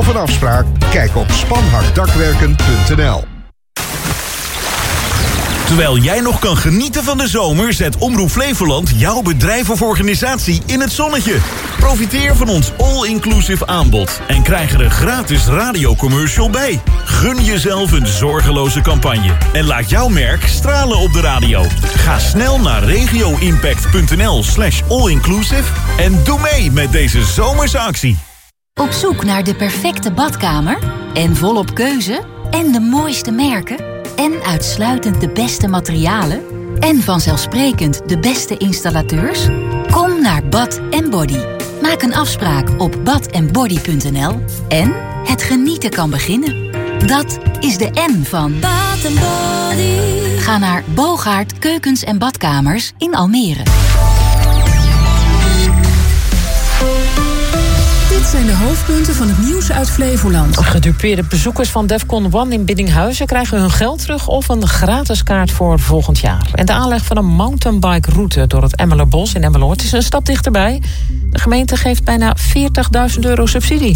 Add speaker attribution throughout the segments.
Speaker 1: of een afspraak? Kijk op spanhakdakwerken.nl.
Speaker 2: Terwijl jij nog kan genieten van de zomer, zet Omroep Flevoland jouw bedrijf of organisatie in het zonnetje. Profiteer van ons all-inclusive aanbod en krijg er een gratis radiocommercial bij. Gun jezelf een zorgeloze campagne en laat jouw merk stralen op de radio. Ga snel naar regioimpact.nl/allinclusive en doe mee met deze zomerse actie.
Speaker 3: Op zoek naar de perfecte badkamer en volop keuze en de mooiste merken en uitsluitend de beste materialen en vanzelfsprekend de beste installateurs? Kom naar Bath & Body. Maak een afspraak op bathandbody.nl en het genieten kan beginnen. Dat is de N van Bath & Body. Ga naar Bogaert Keukens en Badkamers in Almere.
Speaker 4: Dit zijn de hoofdpunten van het nieuws uit Flevoland.
Speaker 5: Gedupeerde bezoekers van Defcon 1 in Biddinghuizen krijgen hun geld terug of een gratis kaart voor volgend jaar. En de aanleg van een mountainbike-route door het Emmelerbos in Emmeloord is een stap dichterbij. De gemeente geeft bijna €40.000 subsidie.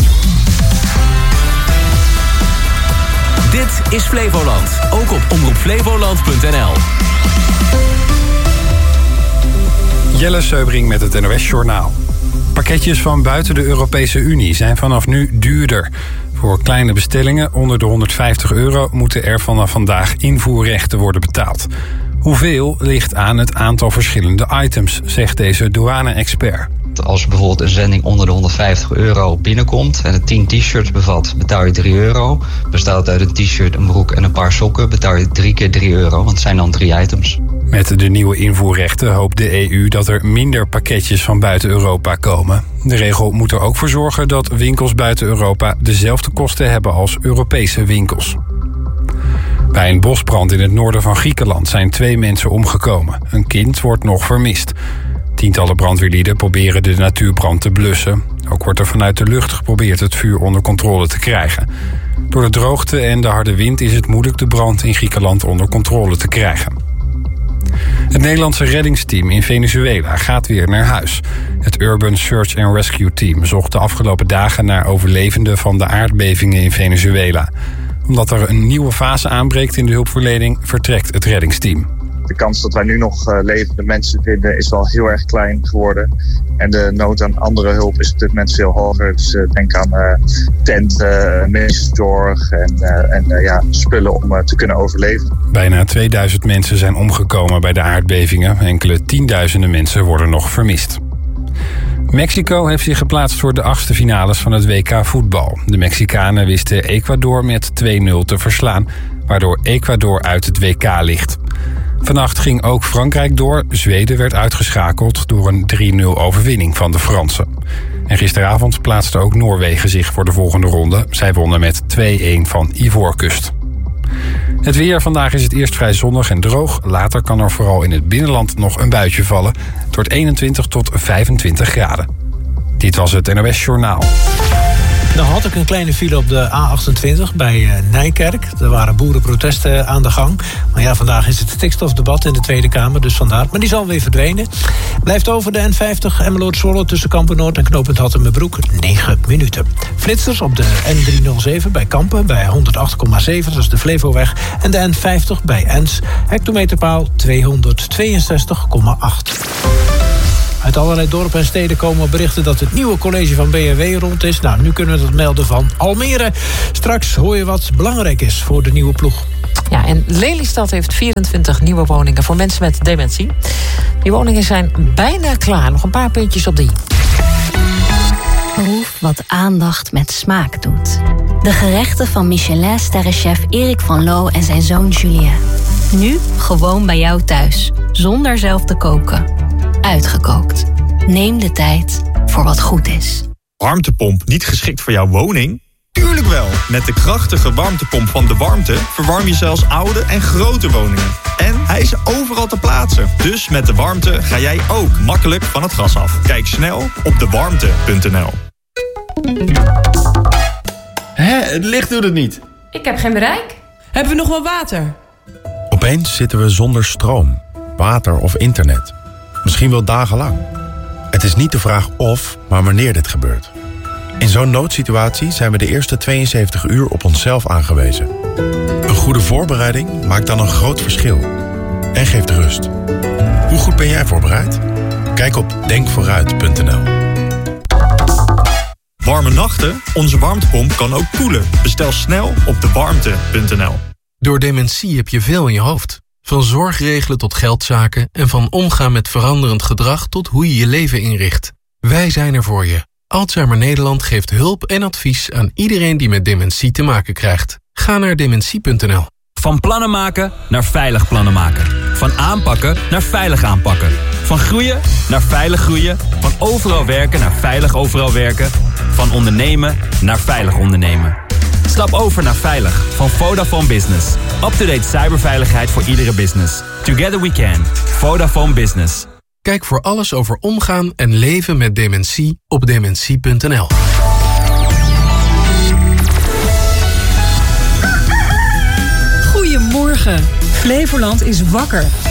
Speaker 6: Dit is Flevoland, ook op omroepflevoland.nl.
Speaker 7: Jelle Seubring met het NOS-journaal. Pakketjes van buiten de Europese Unie zijn vanaf nu duurder. Voor kleine bestellingen onder de €150 moeten er vanaf vandaag invoerrechten worden betaald. Hoeveel ligt aan het aantal verschillende items, zegt deze douane-expert.
Speaker 8: Als bijvoorbeeld een zending onder de €150 binnenkomt en het 10 t-shirts bevat, betaal je €3. Bestaat uit een t-shirt, een broek en een paar sokken, betaal je 3 keer €3, want het zijn dan 3 items.
Speaker 7: Met de nieuwe invoerrechten hoopt de EU dat er minder pakketjes van buiten Europa komen. De regel moet er ook voor zorgen dat winkels buiten Europa dezelfde kosten hebben als Europese winkels. Bij een bosbrand in het noorden van Griekenland zijn 2 mensen omgekomen. Een kind wordt nog vermist. Tientallen brandweerlieden proberen de natuurbrand te blussen. Ook wordt er vanuit de lucht geprobeerd het vuur onder controle te krijgen. Door de droogte en de harde wind is het moeilijk de brand in Griekenland onder controle te krijgen. Het Nederlandse reddingsteam in Venezuela gaat weer naar huis. Het Urban Search and Rescue Team zocht de afgelopen dagen naar overlevenden van de aardbevingen in Venezuela. Omdat er een nieuwe fase aanbreekt in de hulpverlening, vertrekt het reddingsteam.
Speaker 9: De kans dat wij nu nog levende mensen vinden is wel heel erg klein geworden. En de nood aan andere hulp is op dit moment veel hoger. Dus denk aan tenten, medische zorg en spullen om te kunnen overleven.
Speaker 7: Bijna 2000 mensen zijn omgekomen bij de aardbevingen. Enkele tienduizenden mensen worden nog vermist. Mexico heeft zich geplaatst voor de 8e finales van het WK voetbal. De Mexicanen wisten Ecuador met 2-0 te verslaan, waardoor Ecuador uit het WK ligt. Vannacht ging ook Frankrijk door. Zweden werd uitgeschakeld door een 3-0 overwinning van de Fransen. En gisteravond plaatste ook Noorwegen zich voor de volgende ronde. Zij wonnen met 2-1 van Ivoorkust. Het weer. Vandaag is het eerst vrij zonnig en droog. Later kan er vooral in het binnenland nog een buitje vallen. Het wordt 21 tot 25 graden. Dit was het NOS Journaal.
Speaker 10: Nou had ik een kleine file op de A28 bij Nijkerk. Er waren boerenprotesten aan de gang. Maar ja, vandaag is het stikstofdebat in de Tweede Kamer, dus vandaar. Maar die zal weer verdwenen. Blijft over de N50 Emmeloord-Zwolle tussen Kampen-Noord en knooppunt Hattemerbroek 9 minuten. Flitsers op de N307 bij Kampen bij 108,7, dat is de Flevoweg. En de N50 bij Ens, hectometerpaal 262,8. Uit allerlei dorpen en steden komen berichten dat het nieuwe college van BNW rond is. Nou, nu kunnen we dat melden van Almere. Straks hoor je wat belangrijk is voor de nieuwe ploeg.
Speaker 5: Ja, en Lelystad heeft 24 nieuwe woningen voor mensen met dementie. Die woningen zijn bijna klaar. Nog een paar puntjes op de i.
Speaker 11: Proef wat aandacht met smaak doet. De gerechten van Michelin-sterrenchef Erik van Loo en zijn zoon Julien. Nu gewoon bij jou thuis, zonder zelf te koken. Uitgekookt. Neem de tijd voor wat goed is.
Speaker 12: Warmtepomp niet geschikt voor jouw woning? Tuurlijk wel! Met de krachtige warmtepomp van De Warmte verwarm je zelfs oude en grote woningen. En hij is overal te plaatsen. Dus met De Warmte ga jij ook makkelijk van het gas af. Kijk snel op dewarmte.nl.
Speaker 13: Het licht doet het niet.
Speaker 14: Ik heb geen bereik.
Speaker 15: Hebben we nog wel water?
Speaker 16: Opeens zitten we zonder stroom, water of internet. Misschien wel dagenlang. Het is niet de vraag of, maar wanneer dit gebeurt. In zo'n noodsituatie zijn we de eerste 72 uur op onszelf aangewezen. Een goede voorbereiding maakt dan een groot verschil. En geeft rust. Hoe goed ben jij voorbereid? Kijk op denkvooruit.nl.
Speaker 12: Warme nachten? Onze warmtepomp kan ook koelen. Bestel snel op dewarmte.nl.
Speaker 14: Door dementie heb je veel in je hoofd. Van zorgregelen tot geldzaken en van omgaan met veranderend gedrag tot hoe je je leven inricht. Wij zijn er voor je. Alzheimer Nederland geeft hulp en advies aan iedereen die met dementie te maken krijgt. Ga naar dementie.nl.
Speaker 6: Van plannen maken naar veilig plannen maken. Van aanpakken naar veilig aanpakken. Van groeien naar veilig groeien. Van overal werken naar veilig overal werken. Van ondernemen naar veilig ondernemen. Stap over naar Veilig van Vodafone Business. Up-to-date cyberveiligheid voor iedere business. Together we can. Vodafone Business.
Speaker 14: Kijk voor alles over omgaan en leven met dementie op dementie.nl.
Speaker 4: Goedemorgen. Flevoland is wakker.